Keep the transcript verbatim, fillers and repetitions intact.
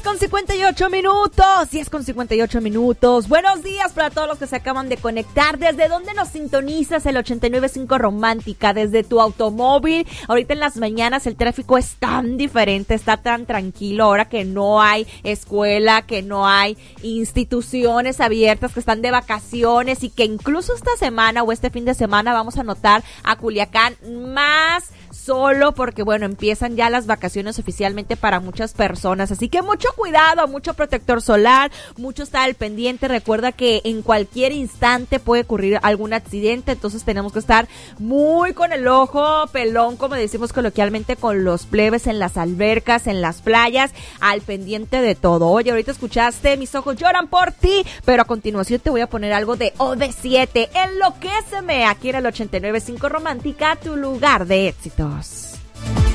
con cincuenta y ocho minutos, diez con cincuenta y ocho minutos. Buenos días para todos los que se acaban de conectar. ¿Desde dónde nos sintonizas? El ochenta y nueve punto cinco Romántica, desde tu automóvil. Ahorita en las mañanas el tráfico es tan diferente, está tan tranquilo ahora que no hay escuela, que no hay instituciones abiertas, que están de vacaciones y que incluso esta semana o este fin de semana vamos a notar a Culiacán más solo porque, bueno, empiezan ya las vacaciones oficialmente para muchas personas, así que mucho cuidado, mucho protector solar, mucho estar al pendiente. Recuerda que en cualquier instante puede ocurrir algún accidente, entonces tenemos que estar muy con el ojo pelón, como decimos coloquialmente, con los plebes en las albercas, en las playas, al pendiente de todo. Oye, ahorita escuchaste Mis ojos lloran por ti, pero a continuación te voy a poner algo de O D siete, Enloquéceme, aquí en el ochenta y nueve punto cinco Romántica, tu lugar de éxitos.